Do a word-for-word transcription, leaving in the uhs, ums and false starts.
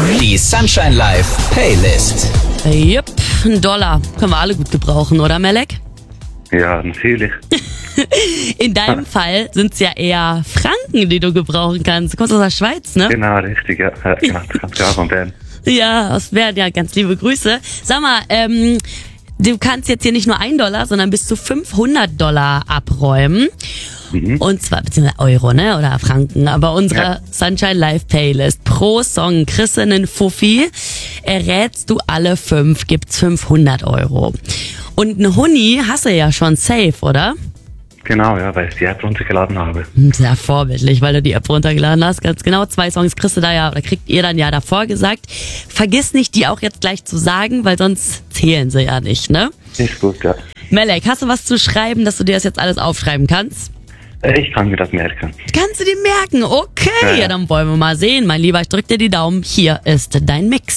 Die Sunshine Live Playlist. Jupp, ein Dollar. Können wir alle gut gebrauchen, oder Melek? Ja, natürlich. In deinem Fall sind es ja eher Franken, die du gebrauchen kannst. Du kommst aus der Schweiz, ne? Genau, richtig, ja. ja genau, das kommt ja von Bern. Ja, aus Bern, ja, ganz liebe Grüße. Sag mal, ähm, du kannst jetzt hier nicht nur ein Dollar, sondern bis zu fünfhundert Dollar abräumen. Mhm. Und zwar, beziehungsweise Euro, ne, oder Franken. Aber unsere ja. Sunshine Live Playlist pro Song kriegst du einen Fuffi. Errätst du alle fünf, gibt's fünfhundert Euro. Und ein Huni hast du ja schon safe, oder? Genau, ja, weil ich die App runtergeladen habe. Sehr vorbildlich, weil du die App runtergeladen hast. Ganz genau, zwei Songs kriegst du da ja, oder kriegt ihr dann ja davor gesagt. Vergiss nicht, die auch jetzt gleich zu sagen, weil sonst zählen sie ja nicht, ne? Ist gut, ja. Melek, hast du was zu schreiben, dass du dir das jetzt alles aufschreiben kannst? Ich kann mir das merken. Kannst du dir merken? Okay, ja, ja. ja dann wollen wir mal sehen. Mein Lieber, ich drück dir die Daumen. Hier ist dein Mix.